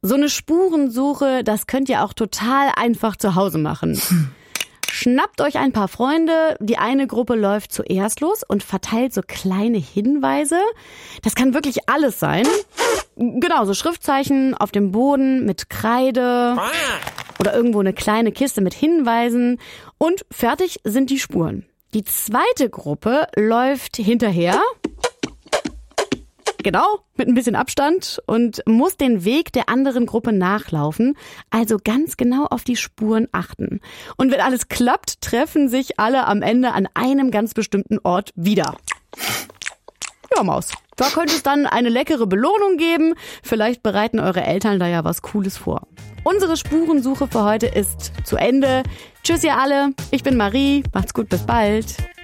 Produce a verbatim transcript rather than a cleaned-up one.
So eine Spurensuche, das könnt ihr auch total einfach zu Hause machen. Schnappt euch ein paar Freunde, die eine Gruppe läuft zuerst los und verteilt so kleine Hinweise. Das kann wirklich alles sein. Genau, so Schriftzeichen auf dem Boden mit Kreide oder irgendwo eine kleine Kiste mit Hinweisen. Und fertig sind die Spuren. Die zweite Gruppe läuft hinterher. Genau, mit ein bisschen Abstand und muss den Weg der anderen Gruppe nachlaufen, also ganz genau auf die Spuren achten. Und wenn alles klappt, treffen sich alle am Ende an einem ganz bestimmten Ort wieder. Ja, Maus, da könnte es dann eine leckere Belohnung geben. Vielleicht bereiten eure Eltern da ja was Cooles vor. Unsere Spurensuche für heute ist zu Ende. Tschüss ihr alle, ich bin Marie, macht's gut, bis bald.